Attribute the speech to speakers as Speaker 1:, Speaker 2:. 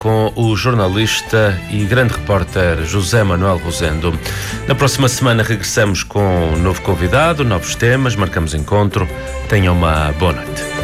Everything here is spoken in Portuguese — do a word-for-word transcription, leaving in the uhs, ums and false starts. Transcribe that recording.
Speaker 1: com o jornalista e grande repórter José Manuel Rosendo. Na próxima semana regressamos com um novo convidado, novos temas, marcamos encontro. Tenham uma boa noite.